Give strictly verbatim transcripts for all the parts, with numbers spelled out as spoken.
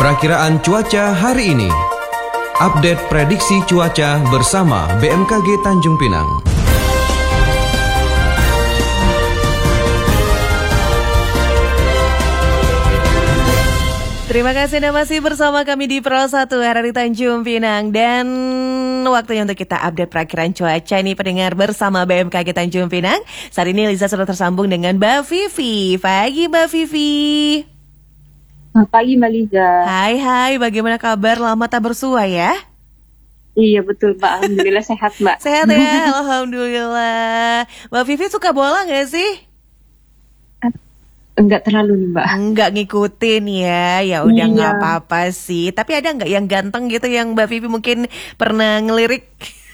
Perakiraan cuaca hari ini. Update prediksi cuaca bersama B M K G Tanjung Pinang. Terima kasih Anda masih bersama kami di Pro satu R R I Tanjung Pinang. Dan waktunya untuk kita update perakiraan cuaca nih pendengar bersama B M K G Tanjung Pinang. Saat ini Liza sudah tersambung dengan Mbak Vivi. Pagi Mbak Vivi. Selamat pagi Mbak Liza. Hai hai, bagaimana kabar? Lama tak bersua ya? Iya betul Mbak, Alhamdulillah sehat Mbak. Sehat ya, Alhamdulillah. Mbak Vivi suka bola gak sih? Enggak terlalu nih Mbak. Enggak ngikutin ya, ya udah Iya. nggak apa-apa sih. Tapi ada nggak yang ganteng gitu yang Mbak Vivi mungkin pernah ngelirik?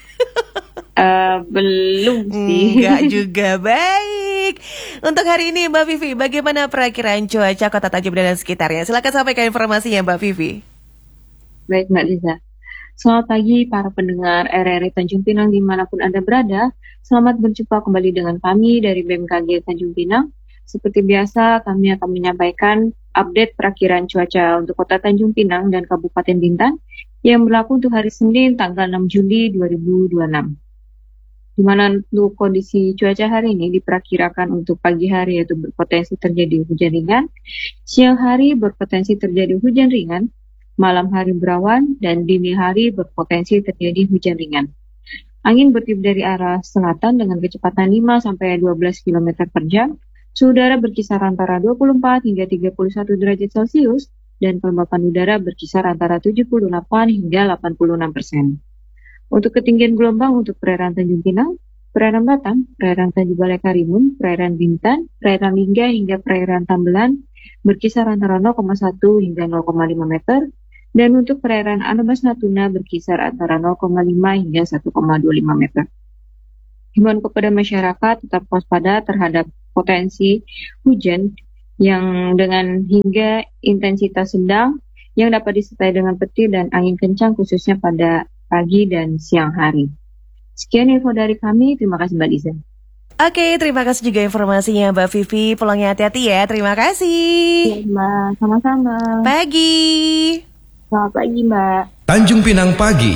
Uh, belum sih. Enggak juga. Baik. Untuk hari ini Mbak Vivi, bagaimana perakiraan cuaca Kota Tanjung Pinang dan sekitarnya? Silakan sampaikan informasinya Mbak Vivi. Baik Mbak Liza. Selamat pagi para pendengar R R I Tanjung Pinang dimanapun Anda berada. Selamat berjumpa kembali dengan kami dari B M K G Tanjung Pinang. Seperti biasa, kami akan menyampaikan update perakiraan cuaca untuk Kota Tanjung Pinang dan Kabupaten Bintan yang berlaku untuk hari Senin tanggal enam Juli dua ribu dua puluh enam. Di mana untuk kondisi cuaca hari ini diperkirakan untuk pagi hari yaitu berpotensi terjadi hujan ringan, siang hari berpotensi terjadi hujan ringan, malam hari berawan, dan dini hari berpotensi terjadi hujan ringan. Angin bertiup dari arah selatan dengan kecepatan lima sampai dua belas kilometer per jam. Suhu udara berkisar antara dua puluh empat hingga tiga puluh satu derajat Celcius dan kelembapan udara berkisar antara tujuh puluh delapan hingga delapan puluh enam persen. Untuk ketinggian gelombang untuk perairan Tanjung Pinang, perairan Batam, perairan Tanjung Balai Karimun, perairan Bintan, perairan Lingga hingga perairan Tambelan berkisar antara nol koma satu hingga nol koma lima meter, dan untuk perairan Anambas Natuna berkisar antara nol koma lima hingga satu koma dua lima meter. Himbauan kepada masyarakat tetap waspada terhadap potensi hujan yang dengan hingga intensitas sedang yang dapat disertai dengan petir dan angin kencang khususnya pada pagi dan siang hari. Sekian info dari kami, terima kasih Mbak Liza. Oke, terima kasih juga informasinya Mbak Vivi. Pulangnya hati-hati ya, terima kasih. Ya Mbak, sama-sama. Pagi. Selamat pagi Mbak. Tanjung Pinang Pagi.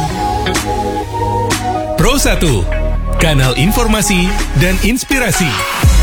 Pro satu, kanal informasi dan inspirasi.